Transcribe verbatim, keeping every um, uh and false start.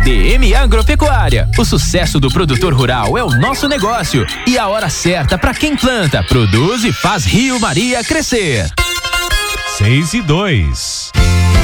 D M Agropecuária. O sucesso do produtor rural é o nosso negócio e a hora certa para quem planta, produz e faz Rio Maria crescer. Seis e dois.